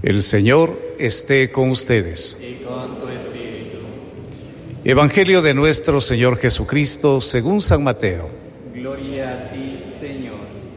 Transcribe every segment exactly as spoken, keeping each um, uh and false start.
El Señor esté con ustedes. Y con tu espíritu. Evangelio de nuestro Señor Jesucristo según San Mateo. Gloria a ti, Señor.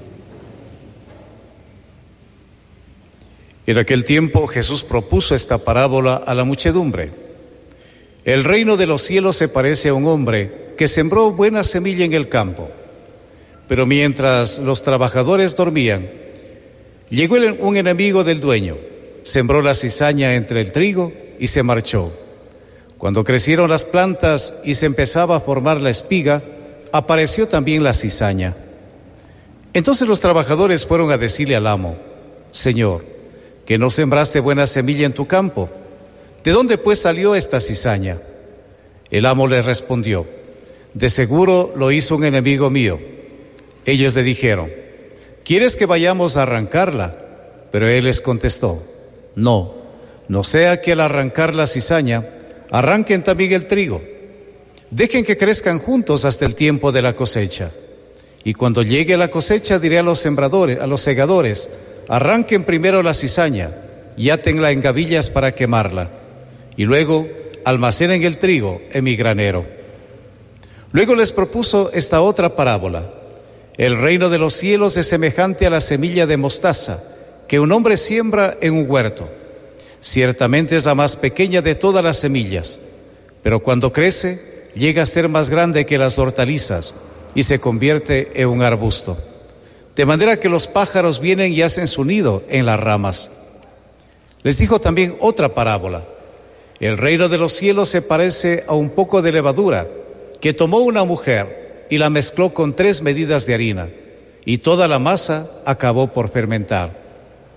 En aquel tiempo Jesús propuso esta parábola a la muchedumbre. El reino de los cielos se parece a un hombre que sembró buena semilla en el campo. Pero mientras los trabajadores dormían, llegó un enemigo del dueño, sembró la cizaña entre el trigo y se marchó. Cuando crecieron las plantas y se empezaba a formar la espiga, apareció también la cizaña. Entonces los trabajadores fueron a decirle al amo: Señor, que no sembraste buena semilla en tu campo, ¿de dónde pues salió esta cizaña? El amo les respondió: de seguro lo hizo un enemigo mío. Ellos le dijeron: ¿quieres que vayamos a arrancarla? Pero él les contestó: no, no sea que al arrancar la cizaña, arranquen también el trigo. Dejen que crezcan juntos hasta el tiempo de la cosecha. Y cuando llegue la cosecha, diré a los sembradores, a los segadores: arranquen primero la cizaña y átenla en gavillas para quemarla, y luego almacenen el trigo en mi granero. Luego les propuso esta otra parábola: el reino de los cielos es semejante a la semilla de mostaza que un hombre siembra en un huerto. Ciertamente es la más pequeña de todas las semillas, pero cuando crece llega a ser más grande que las hortalizas y se convierte en un arbusto, de manera que los pájaros vienen y hacen su nido en las ramas. Les dijo también otra parábola: el reino de los cielos se parece a un poco de levadura que tomó una mujer y la mezcló con tres medidas de harina, y toda la masa acabó por fermentar.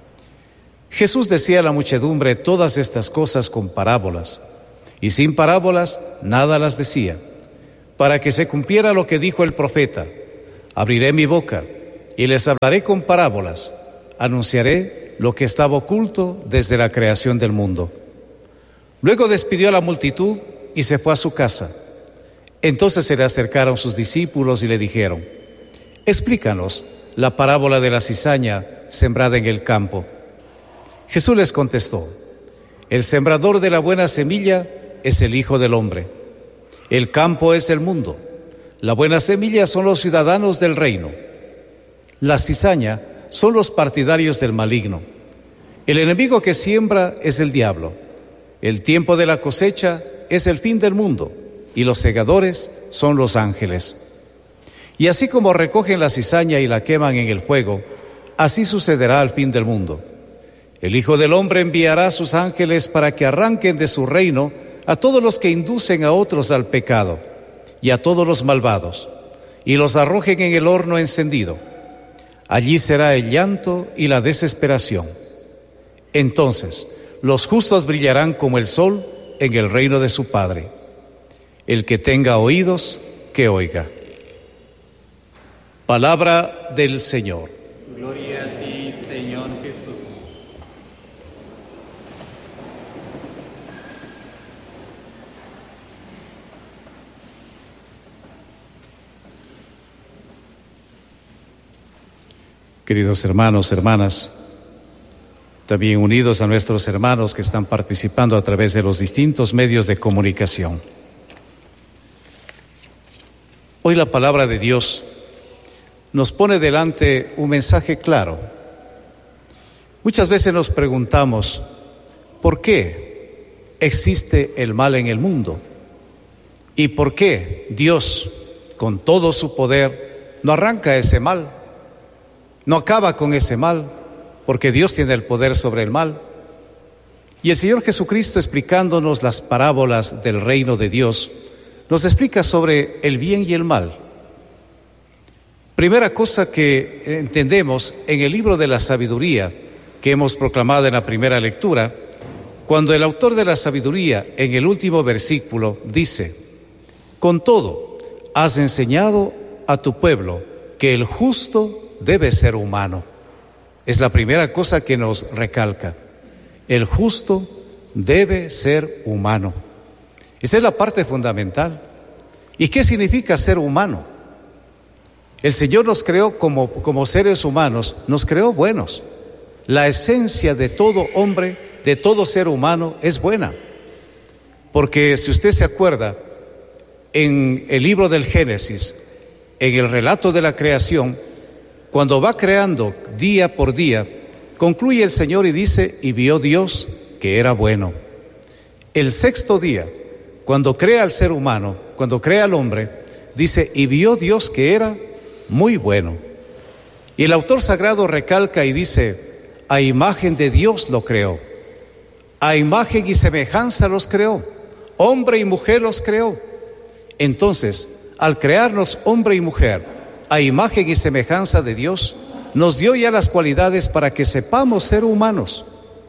Jesús decía a la muchedumbre todas estas cosas con parábolas, y sin parábolas nada las decía, para que se cumpliera lo que dijo el profeta: abriré mi boca y les hablaré con parábolas, anunciaré lo que estaba oculto desde la creación del mundo. Luego despidió a la multitud y se fue a su casa. Entonces se le acercaron sus discípulos y le dijeron: explícanos la parábola de la cizaña sembrada en el campo. Jesús les contestó: el sembrador de la buena semilla es el Hijo del Hombre. El campo es el mundo. La buena semilla son los ciudadanos del reino. La cizaña son los partidarios del maligno. El enemigo que siembra es el diablo. El tiempo de la cosecha es el fin del mundo, y los segadores son los ángeles. Y así como recogen la cizaña y la queman en el fuego, así sucederá al fin del mundo. El Hijo del Hombre enviará a sus ángeles para que arranquen de su reino a todos los que inducen a otros al pecado y a todos los malvados, y los arrojen en el horno encendido. Allí será el llanto y la desesperación. Entonces los justos brillarán como el sol en el reino de su Padre. El que tenga oídos, que oiga. Palabra del Señor. Gloria a ti, Señor Jesús. Queridos hermanos, hermanas, también unidos a nuestros hermanos que están participando a través de los distintos medios de comunicación. Hoy la palabra de Dios nos pone delante un mensaje claro. Muchas veces nos preguntamos: ¿por qué existe el mal en el mundo? ¿Y por qué Dios, con todo su poder, no arranca ese mal? No acaba con ese mal, porque Dios tiene el poder sobre el mal. Y el Señor Jesucristo, explicándonos las parábolas del reino de Dios, nos explica sobre el bien y el mal. Primera cosa que entendemos en el libro de la sabiduría que hemos proclamado en la primera lectura, cuando el autor de la sabiduría en el último versículo dice: con todo, has enseñado a tu pueblo que el justo debe ser humano. Es la primera cosa que nos recalca: el justo debe ser humano. Esa es la parte fundamental. ¿Y qué significa ser humano? El Señor nos creó como, como seres humanos, nos creó buenos. La esencia de todo hombre, de todo ser humano, es buena. Porque si usted se acuerda, en el libro del Génesis, en el relato de la creación, cuando va creando día por día, concluye el Señor y dice, y vio Dios que era bueno. El sexto día, cuando crea al ser humano, cuando crea al hombre, dice, y vio Dios que era muy bueno. Y el autor sagrado recalca y dice, a imagen de Dios lo creó, a imagen y semejanza los creó, hombre y mujer los creó. Entonces, al crearnos hombre y mujer, a imagen y semejanza de Dios, nos dio ya las cualidades para que sepamos ser humanos.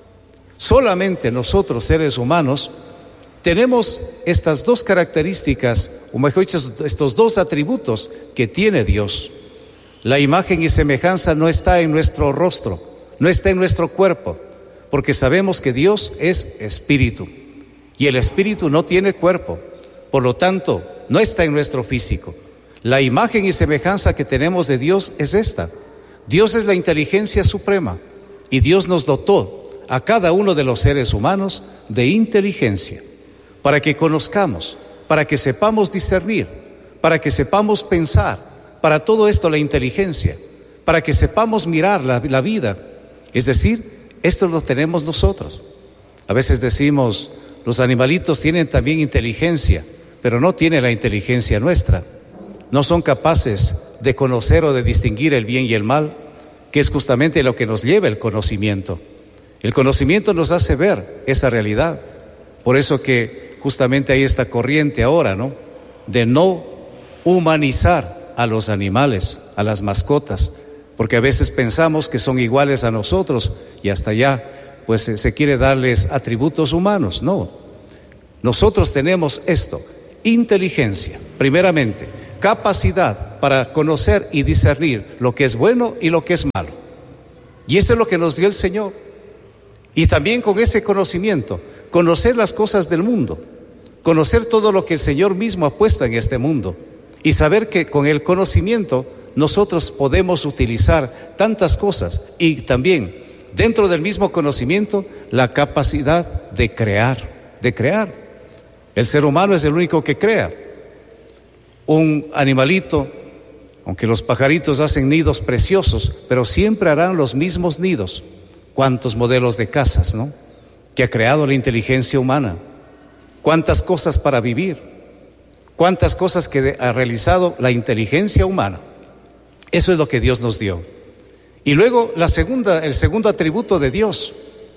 Solamente nosotros, seres humanos, tenemos estas dos características, o mejor dicho, estos dos atributos que tiene Dios. La imagen y semejanza no está en nuestro rostro, no está en nuestro cuerpo, porque sabemos que Dios es espíritu y el espíritu no tiene cuerpo, por lo tanto, no está en nuestro físico. La imagen y semejanza que tenemos de Dios es esta. Dios es la inteligencia suprema y Dios nos dotó a cada uno de los seres humanos de inteligencia para que conozcamos, para que sepamos discernir, para que sepamos pensar. Para todo esto la inteligencia, para que sepamos mirar la, la vida. Es decir, esto lo tenemos nosotros. A veces decimos, los animalitos tienen también inteligencia, pero no tienen la inteligencia nuestra. No son capaces de conocer o de distinguir el bien y el mal, que es justamente lo que nos lleva el conocimiento. El conocimiento nos hace ver esa realidad. Por eso que justamente hay esta corriente ahora, ¿no?, de no humanizar a los animales, a las mascotas, porque a veces pensamos que son iguales a nosotros y hasta allá pues se quiere darles atributos humanos. No, nosotros tenemos esto, inteligencia, primeramente, capacidad para conocer y discernir lo que es bueno y lo que es malo. Y eso es lo que nos dio el Señor. Y también con ese conocimiento, conocer las cosas del mundo, conocer todo lo que el Señor mismo ha puesto en este mundo. Y saber que con el conocimiento nosotros podemos utilizar tantas cosas y también dentro del mismo conocimiento la capacidad de crear, de crear. El ser humano es el único que crea. Un animalito, aunque los pajaritos hacen nidos preciosos, pero siempre harán los mismos nidos. ¿Cuántos modelos de casas, no?, que ha creado la inteligencia humana? ¿Cuántas cosas para vivir? ¿Cuántas cosas que ha realizado la inteligencia humana? Eso es lo que Dios nos dio. Y luego la segunda, el segundo atributo de Dios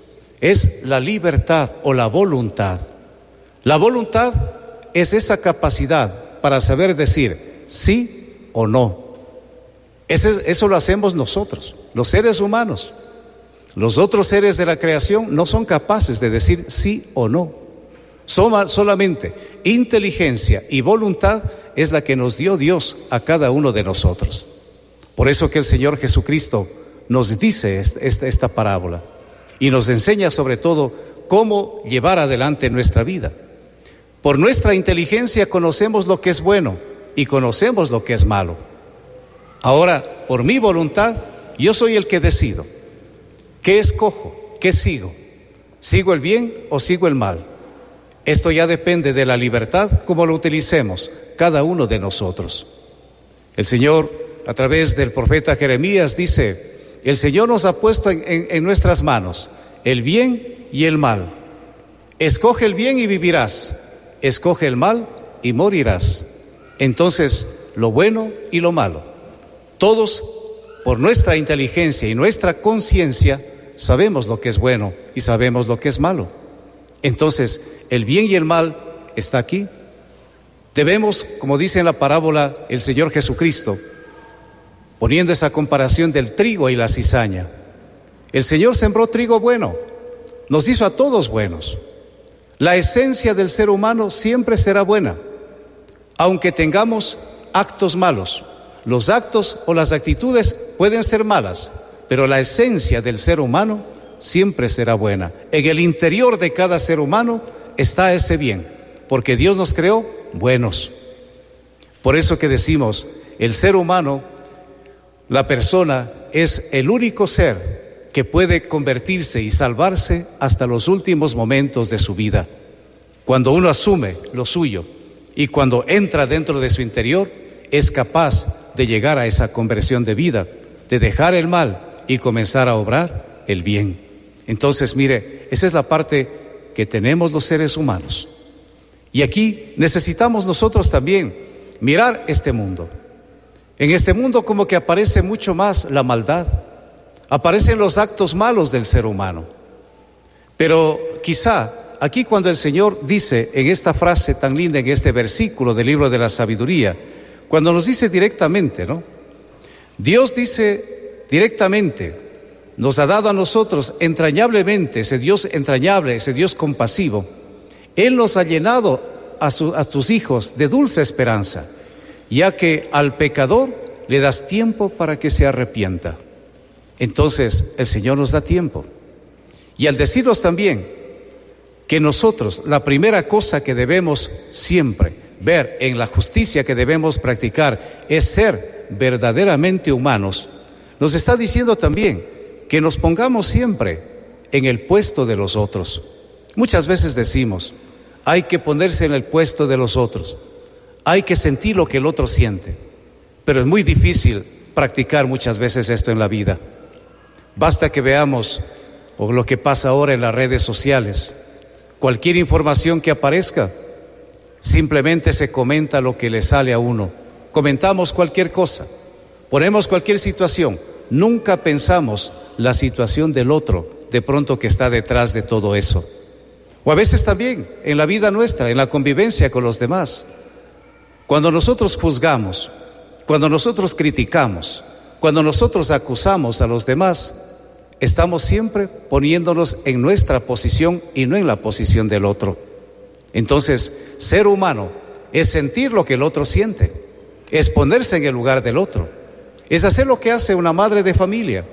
es la libertad o la voluntad. La voluntad es esa capacidad para saber decir sí o no. Eso, eso lo hacemos nosotros, los seres humanos. Los otros seres de la creación no son capaces de decir sí o no. Soma, solamente inteligencia y voluntad es la que nos dio Dios a cada uno de nosotros. Por eso que el Señor Jesucristo nos dice esta, esta parábola y nos enseña sobre todo cómo llevar adelante nuestra vida. Por nuestra inteligencia conocemos lo que es bueno y conocemos lo que es malo. Ahora, por mi voluntad, yo soy el que decido. ¿Qué escojo? ¿Qué sigo? ¿Sigo el bien o sigo el mal? Esto ya depende de la libertad, como lo utilicemos cada uno de nosotros. El Señor, a través del profeta Jeremías, dice, el Señor nos ha puesto en, en, en nuestras manos el bien y el mal. Escoge el bien y vivirás, escoge el mal y morirás. Entonces, lo bueno y lo malo. Todos, por nuestra inteligencia y nuestra conciencia, sabemos lo que es bueno y sabemos lo que es malo. Entonces, el bien y el mal está aquí. Debemos, como dice en la parábola el Señor Jesucristo, poniendo esa comparación del trigo y la cizaña. El Señor sembró trigo bueno, nos hizo a todos buenos. La esencia del ser humano siempre será buena, aunque tengamos actos malos. Los actos o las actitudes pueden ser malas, pero la esencia del ser humano siempre será buena. En el interior de cada ser humano está ese bien, porque Dios nos creó buenos. Por eso que decimos, el ser humano, la persona, es el único ser que puede convertirse y salvarse hasta los últimos momentos de su vida. Cuando uno asume lo suyo y cuando entra dentro de su interior, es capaz de llegar a esa conversión de vida, de dejar el mal y comenzar a obrar el bien. Entonces, mire, esa es la parte que tenemos los seres humanos. Y aquí necesitamos nosotros también mirar este mundo. En este mundo como que aparece mucho más la maldad, aparecen los actos malos del ser humano. Pero quizá aquí cuando el Señor dice en esta frase tan linda, en este versículo del libro de la sabiduría, cuando nos dice directamente, ¿no? Dios dice directamente, nos ha dado a nosotros entrañablemente, ese Dios entrañable, ese Dios compasivo. Él nos ha llenado a, su, a tus hijos de dulce esperanza, ya que al pecador le das tiempo para que se arrepienta. Entonces el Señor nos da tiempo. Y al decirnos también que nosotros, la primera cosa que debemos siempre ver en la justicia que debemos practicar es ser verdaderamente humanos, nos está diciendo también que nos pongamos siempre en el puesto de los otros. Muchas veces decimos, hay que ponerse en el puesto de los otros, hay que sentir lo que el otro siente, pero es muy difícil practicar muchas veces esto en la vida. Basta que veamos o lo que pasa ahora en las redes sociales. Cualquier información que aparezca, simplemente se comenta lo que le sale a uno. Comentamos cualquier cosa, ponemos cualquier situación, nunca pensamos la situación del otro, de pronto que está detrás de todo eso. O a veces también en la vida nuestra, en la convivencia con los demás. Cuando nosotros juzgamos, cuando nosotros criticamos, cuando nosotros acusamos a los demás, estamos siempre poniéndonos en nuestra posición y no en la posición del otro. Entonces, ser humano es sentir lo que el otro siente, es ponerse en el lugar del otro, es hacer lo que hace una madre de familia.